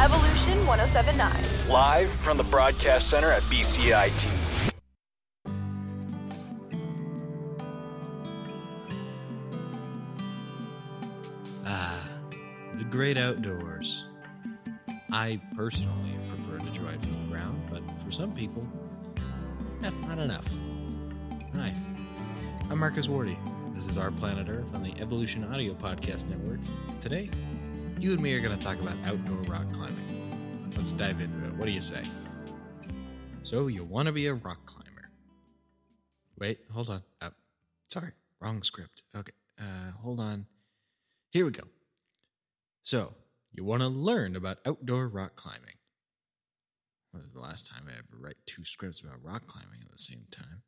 Evolution 1079. Live from the broadcast center at BCIT. The great outdoors. I personally prefer to drive from the ground, but for some people, that's not enough. Hi, I'm Marcus Wardy. This is Our Planet Earth on the Evolution Audio Podcast Network. Today, you and me are going to talk about outdoor rock climbing. Let's dive into it. What do you say? So, you want to be a rock climber. Wait, hold on. Sorry, wrong script. Okay, hold on. Here we go. So, you want to learn about outdoor rock climbing. When was the last time I ever write 2 scripts about rock climbing at the same time?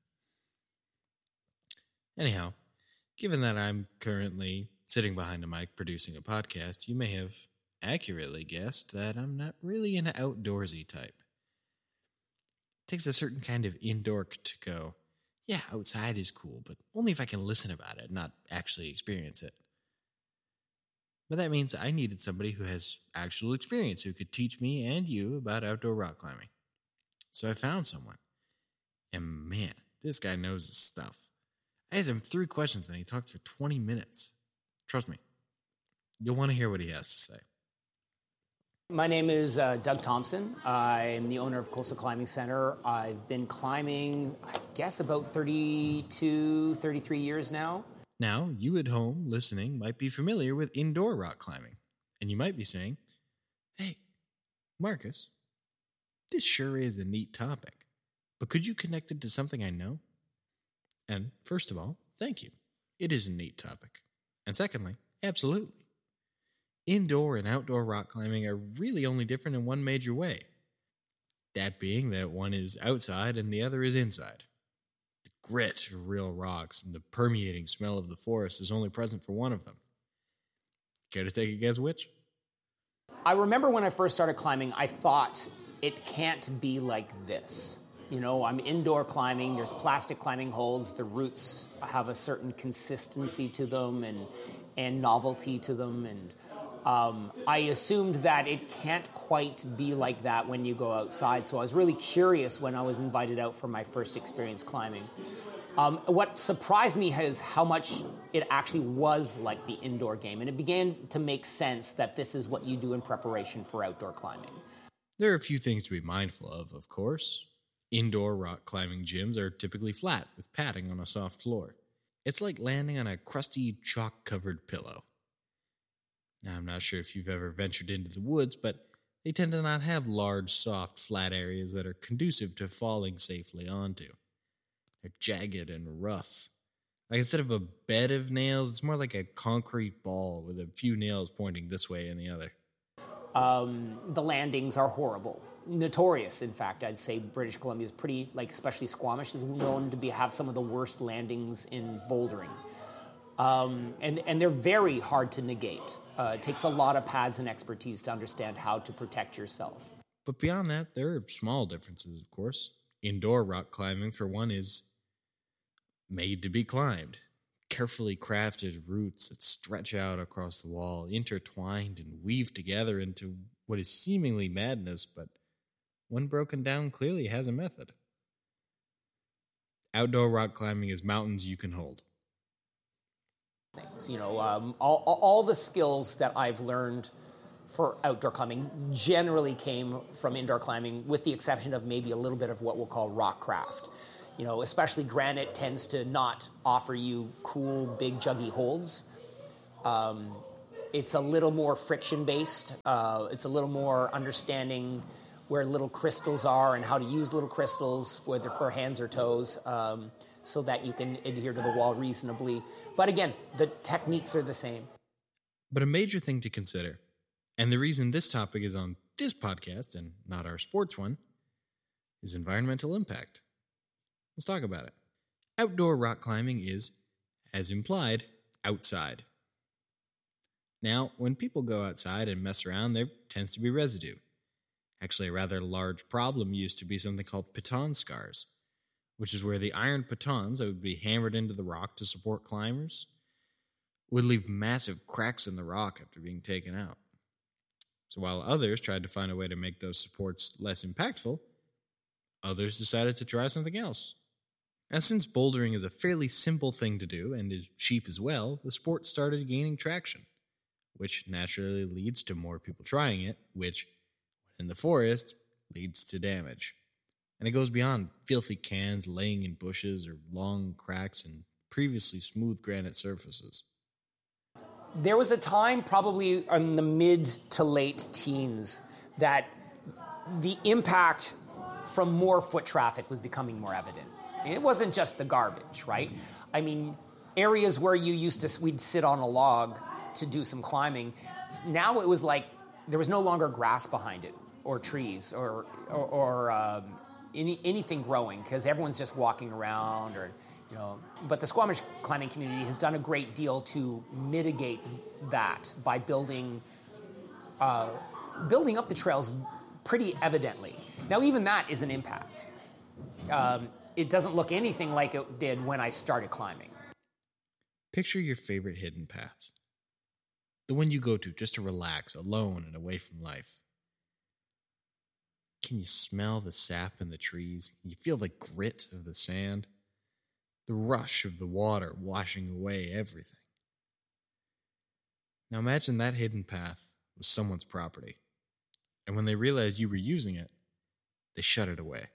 Anyhow, given that I'm currently sitting behind a mic producing a podcast, you may have accurately guessed that I'm not really an outdoorsy type. It takes a certain kind of indoor to go, yeah, outside is cool, but only if I can listen about it, not actually experience it. But that means I needed somebody who has actual experience who could teach me and you about outdoor rock climbing. So I found someone. And man, this guy knows his stuff. I asked him 3 questions and he talked for 20 minutes. Trust me, you'll want to hear what he has to say. My name is Doug Thompson. I'm the owner of Coastal Climbing Center. I've been climbing, I guess, about 32, 33 years now. Now, you at home listening might be familiar with indoor rock climbing, and you might be saying, hey, Marcus, this sure is a neat topic, but could you connect it to something I know? And first of all, thank you. It is a neat topic. And secondly, absolutely. Indoor and outdoor rock climbing are really only different in one major way. That being that one is outside and the other is inside. The grit of real rocks and the permeating smell of the forest is only present for one of them. Care to take a guess which? I remember when I first started climbing, I thought it can't be like this. You know, I'm indoor climbing, there's plastic climbing holds, the roots have a certain consistency to them and novelty to them, and I assumed that it can't quite be like that when you go outside, so I was really curious when I was invited out for my first experience climbing. What surprised me is how much it actually was like the indoor game, and it began to make sense that this is what you do in preparation for outdoor climbing. There are a few things to be mindful of course. Indoor rock climbing gyms are typically flat with padding on a soft floor. It's like landing on a crusty, chalk-covered pillow. Now, I'm not sure if you've ever ventured into the woods, but they tend to not have large, soft, flat areas that are conducive to falling safely onto. They're jagged and rough. Like instead of a bed of nails, it's more like a concrete ball with a few nails pointing this way and the other. The landings are horrible. Notorious, in fact. I'd say British Columbia is pretty, especially Squamish is known to have some of the worst landings in bouldering. And they're very hard to negate. It takes a lot of pads and expertise to understand how to protect yourself. But beyond that, there are small differences, of course. Indoor rock climbing, for one, is made to be climbed. Carefully crafted roots that stretch out across the wall, intertwined and weave together into what is seemingly madness, but when broken down, clearly has a method. Outdoor rock climbing is mountains you can hold. You know, all the skills that I've learned for outdoor climbing generally came from indoor climbing, with the exception of maybe a little bit of what we'll call rock craft. You know, especially granite tends to not offer you cool, big, juggy holds. It's a little more friction-based. It's a little more understanding where little crystals are and how to use little crystals, whether for hands or toes, so that you can adhere to the wall reasonably. But again, the techniques are the same. But a major thing to consider, and the reason this topic is on this podcast and not our sports one, is environmental impact. Let's talk about it. Outdoor rock climbing is, as implied, outside. Now, when people go outside and mess around, there tends to be residue. Actually, a rather large problem used to be something called piton scars, which is where the iron pitons that would be hammered into the rock to support climbers would leave massive cracks in the rock after being taken out. So while others tried to find a way to make those supports less impactful, others decided to try something else. And since bouldering is a fairly simple thing to do and is cheap as well, the sport started gaining traction, which naturally leads to more people trying it, which, when in the forest, leads to damage. And it goes beyond filthy cans laying in bushes or long cracks in previously smooth granite surfaces. There was a time, probably in the mid to late teens, that the impact from more foot traffic was becoming more evident. It wasn't just the garbage, right? I mean, areas where we'd sit on a log to do some climbing, now it was like there was no longer grass behind it, or trees, or anything growing, because everyone's just walking around, or But the Squamish climbing community has done a great deal to mitigate that by building up the trails pretty evidently. Now, even that is an impact. It doesn't look anything like it did when I started climbing. Picture your favorite hidden path. The one you go to just to relax, alone and away from life. Can you smell the sap in the trees? Can you feel the grit of the sand? The rush of the water washing away everything. Now imagine that hidden path was someone's property. And when they realized you were using it, they shut it away.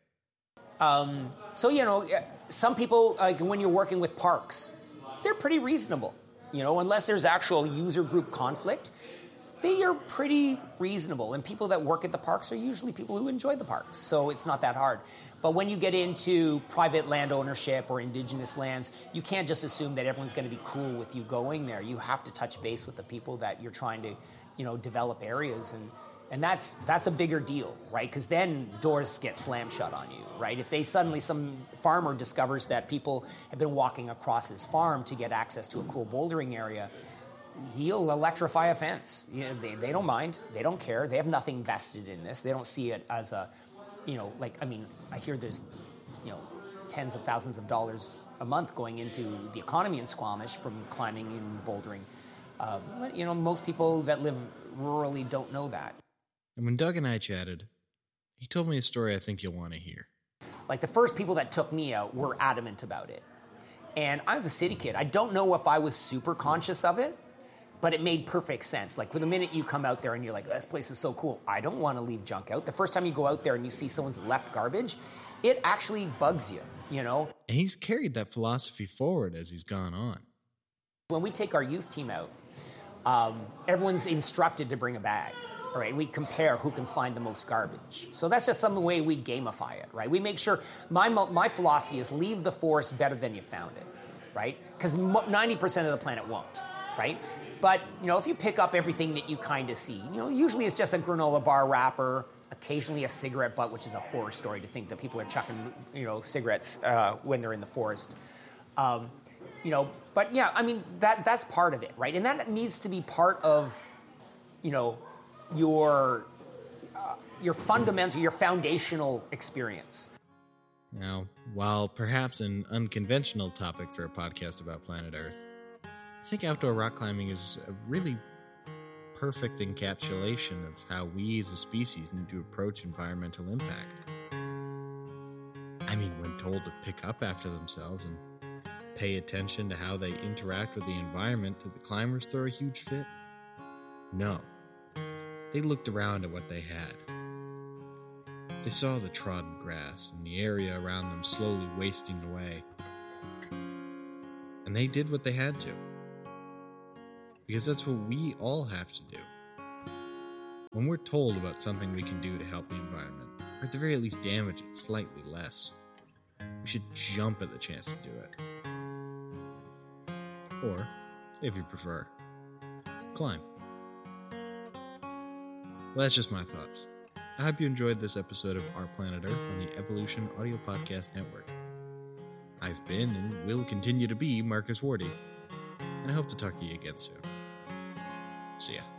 Some people, like when you're working with parks, they're pretty reasonable. Unless there's actual user group conflict, they are pretty reasonable. And people that work at the parks are usually people who enjoy the parks, so it's not that hard. But when you get into private land ownership or indigenous lands, you can't just assume that everyone's going to be cool with you going there. You have to touch base with the people that you're trying to, develop areas, and that's a bigger deal, right? Because then doors get slammed shut on you, right? If some farmer discovers that people have been walking across his farm to get access to a cool bouldering area, he'll electrify a fence. They don't mind. They don't care. They have nothing vested in this. They don't see it as a, I hear there's, tens of thousands of dollars a month going into the economy in Squamish from climbing and bouldering. But most people that live rurally don't know that. And when Doug and I chatted, he told me a story I think you'll want to hear. Like the first people that took me out were adamant about it. And I was a city kid. I don't know if I was super conscious of it, but it made perfect sense. Like, the minute you come out there and you're like, this place is so cool, I don't want to leave junk out. The first time you go out there and you see someone's left garbage, it actually bugs you, And he's carried that philosophy forward as he's gone on. When we take our youth team out, everyone's instructed to bring a bag. All right, we compare who can find the most garbage. So that's just some way we gamify it, right? We make sure, my philosophy is leave the forest better than you found it, right? Because 90% of the planet won't, right? But, if you pick up everything that you kind of see, usually it's just a granola bar wrapper, occasionally a cigarette butt, which is a horror story to think that people are chucking, cigarettes when they're in the forest. But yeah, I mean, that's part of it, right? And that needs to be part of, your fundamental, your foundational experience. Now, while perhaps an unconventional topic for a podcast about planet Earth, I think outdoor rock climbing is a really perfect encapsulation of how we as a species need to approach environmental impact. I mean, when told to pick up after themselves and pay attention to how they interact with the environment, did the climbers throw a huge fit? No. They looked around at what they had. They saw the trodden grass and the area around them slowly wasting away. And they did what they had to. Because that's what we all have to do. When we're told about something we can do to help the environment, or at the very least damage it slightly less, we should jump at the chance to do it. Or, if you prefer, climb. Well, that's just my thoughts. I hope you enjoyed this episode of Our Planet Earth on the Evolution Audio Podcast Network. I've been and will continue to be Marcus Wardy, and I hope to talk to you again soon. See ya.